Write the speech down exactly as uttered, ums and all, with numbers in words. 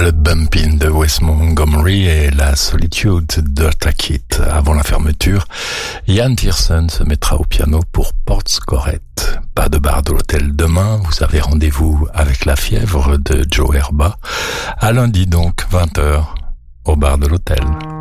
Blood Bumpin' de Wes Montgomery et La Solitude de Takit. Avant la fermeture, Ian Tiersen se mettra au piano pour Portscoret. Pas de bar de l'hôtel demain, vous avez rendez-vous avec La Fièvre de Joe Herba. À lundi donc, vingt heures, au bar de l'hôtel.